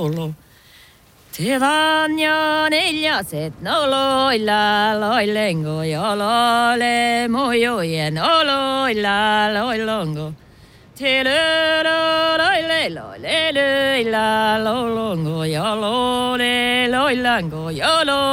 lolo. Tevanya neljä set no loilla loilengo ja lole mojojen oloilla loilongo. Telö loile loile loila lolongo ja lole loilango ja